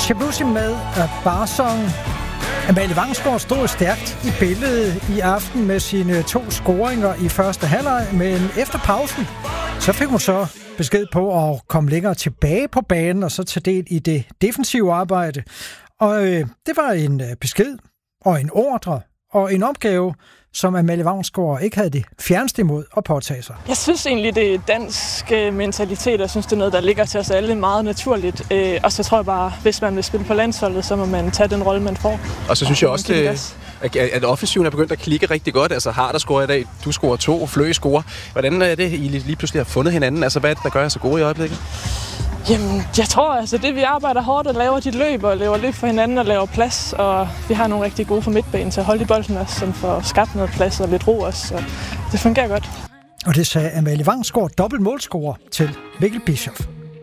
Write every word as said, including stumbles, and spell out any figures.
Shabuzi med Barsong. Amalie Vangsgaard stod stærkt i billedet i aften med sine to scoringer i første halvleg, men efter pausen, så fik hun så besked på at komme længere tilbage på banen og så tage del i det defensive arbejde. Og øh, det var en øh, besked og en ordre og en opgave, som Amalie Vangsgaard ikke havde det fjerneste imod at påtage sig. Jeg synes egentlig, det er dansk mentalitet. Jeg synes, det er noget, der ligger til os alle meget naturligt. Og så tror jeg bare, hvis man vil spille på landsholdet, så må man tage den rolle, man får. Og så synes jeg også, det, at offensiven er begyndt at klikke rigtig godt. Altså har der scoret i dag, du scorer to, Flø scorer. Hvordan er det, I lige pludselig har fundet hinanden? Altså hvad er det, der gør jer så gode i øjeblikket? Jamen, jeg tror altså, det vi arbejder hårdt og laver dit løb og laver løb for hinanden og laver plads. Og vi har nogle rigtig gode for midtbanen til at holde i bolden også, som får skabt noget plads og lidt ro også. Så det fungerer godt. Og det sagde Amalie Vangsgaard, dobbelt målscorer til Mikkel Bischoff.